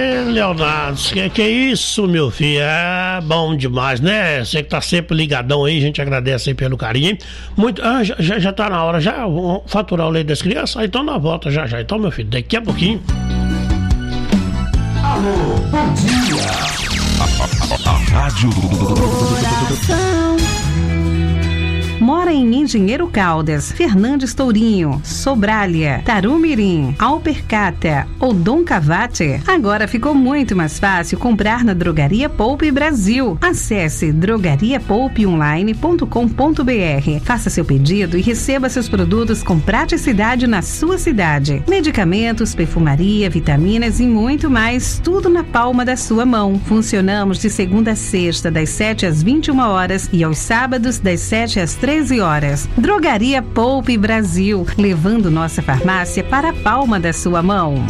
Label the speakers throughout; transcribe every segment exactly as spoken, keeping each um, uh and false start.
Speaker 1: Leonardo, que, que isso, meu filho? É bom demais, né? Você que tá sempre ligadão aí, a gente agradece aí pelo carinho, hein? Muito, ah, já, já, já tá na hora, já vamos faturar o leite das crianças, aí então na volta já, já. Então, meu filho, daqui a pouquinho.
Speaker 2: Alô, bom dia. A, a, a, a Rádio
Speaker 3: Coração. Mora em Engenheiro Caldas, Fernandes Tourinho, Sobralha, Tarumirim, Alpercata ou Dom Cavate? Agora ficou muito mais fácil comprar na Drogaria Poupe Brasil. Acesse drogaria poupe online ponto com ponto b r. Faça seu pedido e receba seus produtos com praticidade na sua cidade. Medicamentos, perfumaria, vitaminas e muito mais, tudo na palma da sua mão. Funcionamos de segunda a sexta, das sete às vinte e uma horas e aos sábados, das sete às treze horas. Drogaria Poupe Brasil, levando nossa farmácia para a palma da sua mão.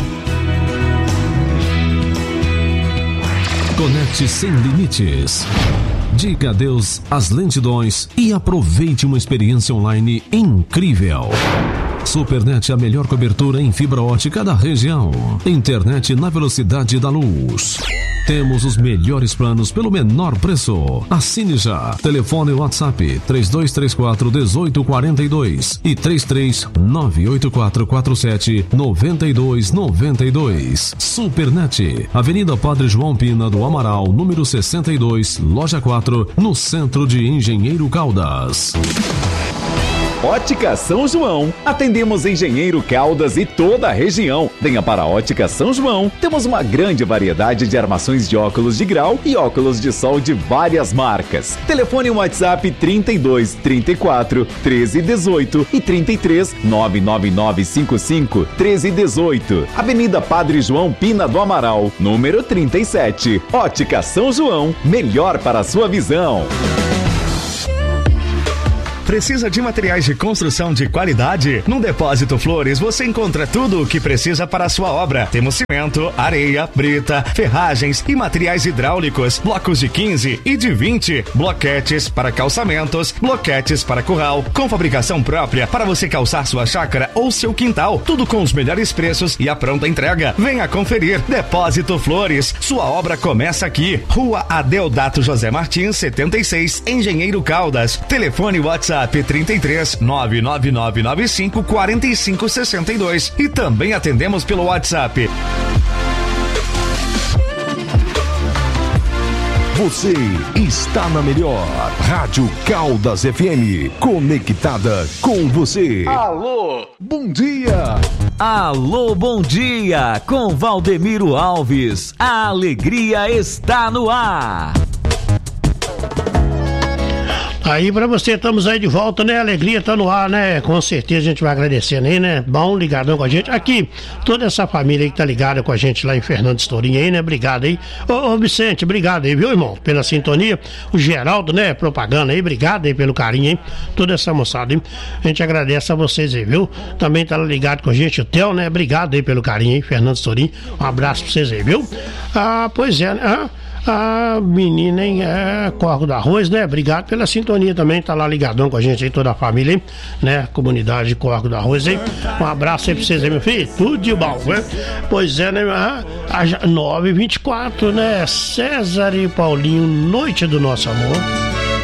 Speaker 4: Conecte sem limites. Diga adeus às lentidões e aproveite uma experiência online incrível. Supernet, a melhor cobertura em fibra ótica da região. Internet na velocidade da luz. Temos os melhores planos pelo menor preço. Assine já. Telefone WhatsApp três dois três quatro um oito quatro dois e três três nove oito quatro quatro sete nove dois nove dois. Supernet, Avenida Padre João Pina do Amaral, número sessenta e dois, loja quatro, no centro de Engenheiro Caldas.
Speaker 5: Ótica São João. Atendemos Engenheiro Caldas e toda a região. Venha para a Ótica São João. Temos uma grande variedade de armações de óculos de grau e óculos de sol de várias marcas. Telefone WhatsApp trinta e dois, trinta e quatro, treze, dezoito e trinta e três, nove nove nove cinco cinco, treze, dezoito. Avenida Padre João Pina do Amaral, número trinta e sete. Ótica São João. Melhor para a sua visão.
Speaker 6: Precisa de materiais de construção de qualidade? No Depósito Flores você encontra tudo o que precisa para a sua obra. Temos cimento, areia, brita, ferragens e materiais hidráulicos, blocos de quinze e de vinte, bloquetes para calçamentos, bloquetes para curral, com fabricação própria para você calçar sua chácara ou seu quintal. Tudo com os melhores preços e a pronta entrega. Venha conferir. Depósito Flores, sua obra começa aqui. Rua Adeodato José Martins, setenta e seis, Engenheiro Caldas. Telefone WhatsApp trinta e três, nove nove nove nove cinco, quatro cinco seis dois e também atendemos pelo WhatsApp.
Speaker 2: Você está na melhor Rádio Caldas F M, conectada com você.
Speaker 7: Alô, bom dia.
Speaker 8: Alô, bom dia, com Valdemiro Alves. A alegria está no ar.
Speaker 1: Aí pra você, estamos aí de volta, né? A alegria tá no ar, né? Com certeza a gente vai agradecendo aí, né? Bom, ligadão com a gente. Aqui, toda essa família aí que tá ligada com a gente lá em Fernandes Tourinho aí, né? Obrigado aí. Ô, ô Vicente, obrigado aí, viu, irmão? Pela sintonia. O Geraldo, né? Propaganda aí, obrigado aí pelo carinho aí. Toda essa moçada aí. A gente agradece a vocês aí, viu? Também tá ligado com a gente o Theo, né? Obrigado aí pelo carinho aí, Fernandes Tourinho. Um abraço pra vocês aí, viu? Ah, pois é, né? Ah, a menina, hein? É, Corgo do Arroz, né? Obrigado pela sintonia também, tá lá ligadão com a gente aí, toda a família, hein? Né? Comunidade de Corgo do Arroz, hein? Um abraço aí pra vocês aí, meu filho. Tudo de bom, né? Pois é, né? Ah, a nove e vinte e quatro, né? César e Paulinho, Noite do Nosso Amor.